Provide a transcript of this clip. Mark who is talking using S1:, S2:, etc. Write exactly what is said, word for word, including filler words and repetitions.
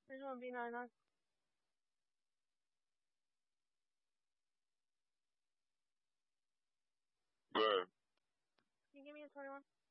S1: I just want to be nine nine.
S2: Bruh.
S1: Can you give me a twenty-one?